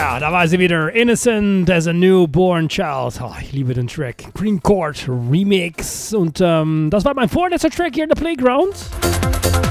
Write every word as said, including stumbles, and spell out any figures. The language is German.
Ja, da war sie wieder. Innocent as a Newborn Child. Oh, ich liebe den Track. Green Chord Remix. Und ähm, das war mein vorletzter Track hier in der Playground.